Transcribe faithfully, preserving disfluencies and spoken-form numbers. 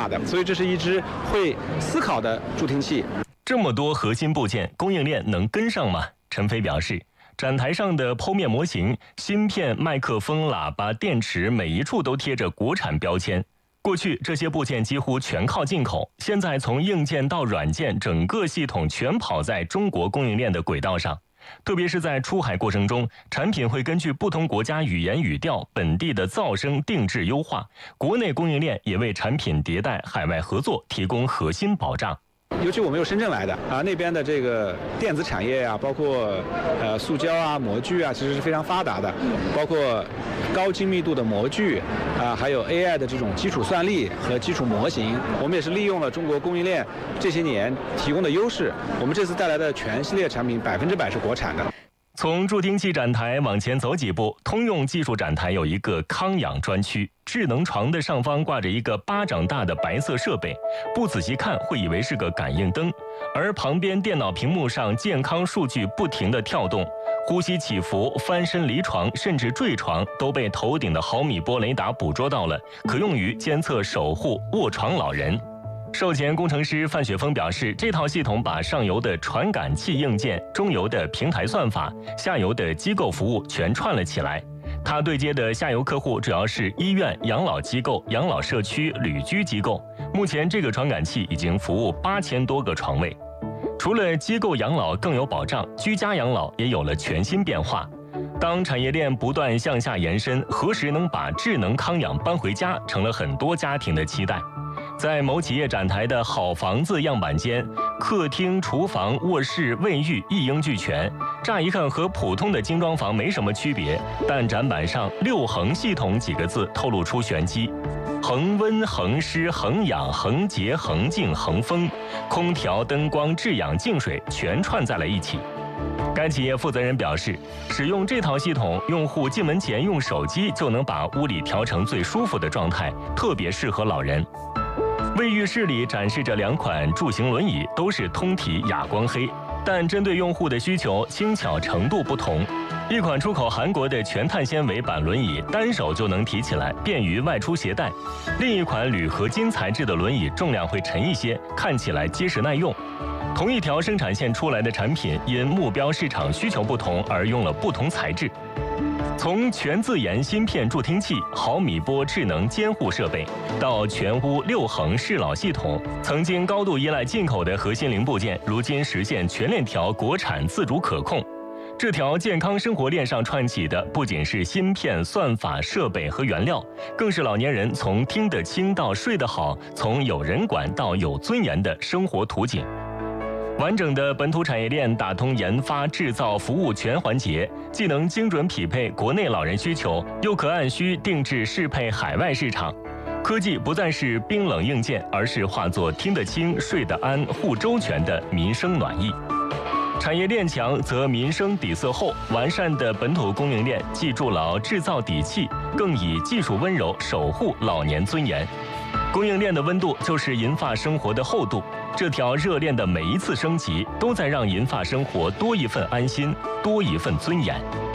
大的，所以这是一支会思考的助听器。 这么多核心部件，供应链能跟上吗？陈飞表示，展台上的剖面模型、芯片、麦克风、喇叭、电池，每一处都贴着国产标签。过去这些部件几乎全靠进口，现在从硬件到软件，整个系统全跑在中国供应链的轨道上。特别是在出海过程中，产品会根据不同国家语言语调、本地的噪声定制优化，国内供应链也为产品迭代、海外合作提供核心保障。 尤其我们有深圳来的啊，那边的这个电子产业啊，包括呃塑胶啊、模具啊，其实是非常发达的，包括高精密度的模具啊，还有 A I 的这种基础算力和基础模型。我们也是利用了中国供应链这些年提供的优势，我们这次带来的全系列产品百分之百是国产的。 从助听器展台往前走几步，通用技术展台有一个康养专区，智能床的上方挂着一个巴掌大的白色设备，不仔细看会以为是个感应灯，而旁边电脑屏幕上健康数据不停地跳动，呼吸起伏、翻身离床甚至坠床都被头顶的毫米波雷达捕捉到了，可用于监测守护卧床老人。售前工程师范雪峰表示，这套系统把上游的传感器硬件、中游的平台算法、下游的机构服务全串了起来。它对接的下游客户主要是医院、养老机构、养老社区、旅居机构。目前这个传感器已经服务八千多个床位。除了机构养老更有保障，居家养老也有了全新变化。当产业链不断向下延伸，何时能把智能康养搬回家，成了很多家庭的期待。在某企业展台的好房子样板间，客厅、厨房、卧室、卫浴一应俱全，乍一看和普通的精装房没什么区别，但展板上六恒系统几个字透露出玄机。恒温、恒湿、恒氧、恒洁、恒净、恒风，空调、灯光、制氧、净水全串在了一起。该企业负责人表示，使用这套系统，用户进门前用手机就能把屋里调成最舒服的状态，特别适合老人。卫浴室里展示着两款助行轮椅，都是通体哑光黑，但针对用户的需求，轻巧程度不同。一款出口韩国的全碳纤维板轮椅，单手就能提起来，便于外出携带；另一款铝合金材质的轮椅重量会沉一些，看起来结实耐用。同一条生产线出来的产品，因目标市场需求不同而用了不同材质。从全自研芯片助听器、毫米波智能监护设备，到全屋六恒适老系统，曾经高度依赖进口的核心零部件，如今实现全链条国产自主可控。这条健康生活链上串起的，不仅是芯片、算法、设备和原料，更是老年人从听得清到睡得好，从有人管到有尊严的生活图景。完整的本土产业链打通研发、制造、服务全环节，既能精准匹配国内老人需求，又可按需定制适配海外市场。科技不再是冰冷硬件，而是化作听得清、睡得安、护周全的民生暖意。产业链强则民生底色厚，完善的本土供应链既筑牢制造底气，更以技术温柔守护老年尊严。供应链的温度就是银发生活的厚度，这条热链的每一次升级，都在让银发生活多一份安心，多一份尊严。